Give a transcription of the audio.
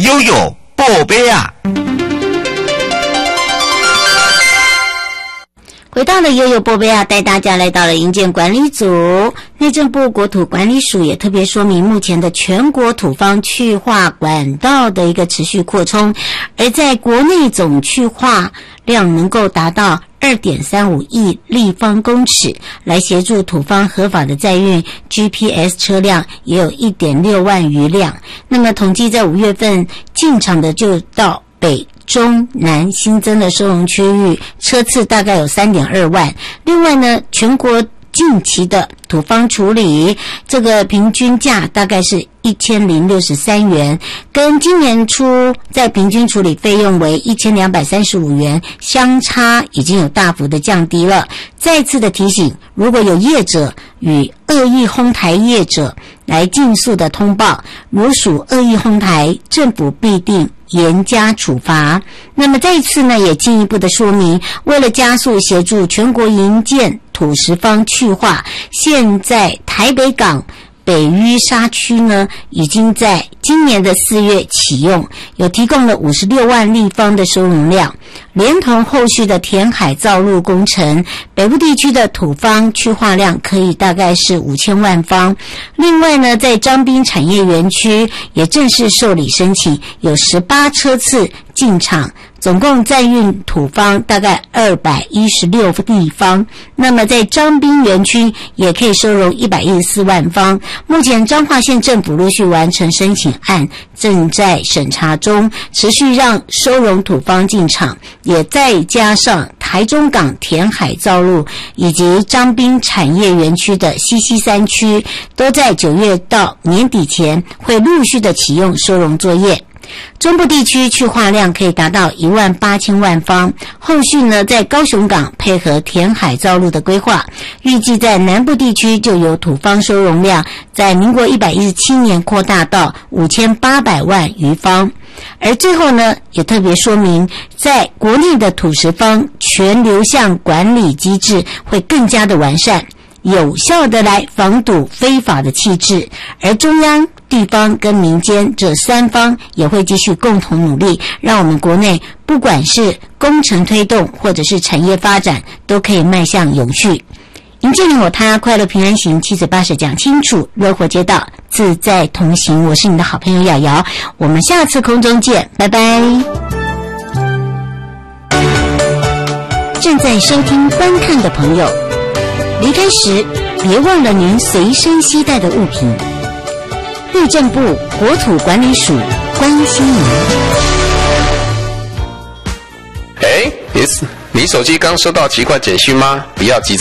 悠悠宝贝啊。 回到了悠悠波贝亚，带大家来到了营建管理组。内政部国土管理署也特别说明，目前的全国土方去化管道的一个持续扩充，而在国内总去化量能够达到2.35亿立方公尺，来协助土方合法的载运 GPS 车辆也有 1.6万余辆。那么统计在5月份进场的就到北中南新增的收容区域车次大概有 3.2 万。另外呢，全国近期的土方处理这个平均价大概是1063元，跟今年初在平均处理费用为1235元，相差已经有大幅的降低了。再次的提醒，如果有业者与恶意哄抬业者来尽速的通报，如属恶意哄抬，政府必定严加处罚。那么再一次呢，也进一步的说明，为了加速协助全国营建土石方去化，现在台北港北淤沙区呢，已经在今年的4月启用，有提供了56万立方的收容量，连同后续的填海造陆工程，北部地区的土方去化量可以大概是5000万方。另外呢，在彰滨产业园区也正式受理申请，有18车次进场，总共载运土方大概216立方。那么在彰滨园区也可以收容114万方。目前彰化县政府陆续完成申请案，正在审查中，持续让收容土方进场，也再加上台中港填海造陆以及彰滨产业园区的西溪山区，都在9月到年底前会陆续的启用收容作业。中部地区去化量可以达到18000万方，后续呢，在高雄港配合填海造陆的规划，预计在南部地区就有土方收容量在民国117年扩大到5800万余方。而最后呢，也特别说明，在国内的土石方全流向管理机制会更加的完善，有效的来防堵非法的弃置，而中央、地方跟民间这3方也会继续共同努力，让我们国内不管是工程推动或者是产业发展，都可以迈向永续。迎接你我他，快乐平安行，七嘴八舌讲清楚，热火街道自在同行。我是你的好朋友瑶瑶，我们下次空中见，拜拜。正在收听观看的朋友，离开时别忘了您随身携带的物品。内政部国土管理署关心您。 你手机刚收到奇怪简讯吗？不要急着